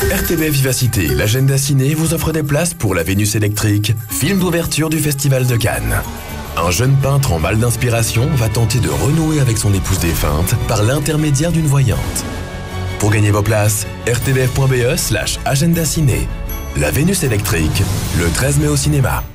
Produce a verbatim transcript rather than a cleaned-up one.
R T B F Vivacité, l'agenda ciné vous offre des places pour La Vénus électrique, film d'ouverture du Festival de Cannes. Un jeune peintre en mal d'inspiration va tenter de renouer avec son épouse défunte par l'intermédiaire d'une voyante. Pour gagner vos places, r t b f point b e slash agenda ciné. La Vénus électrique, le treize mai au cinéma.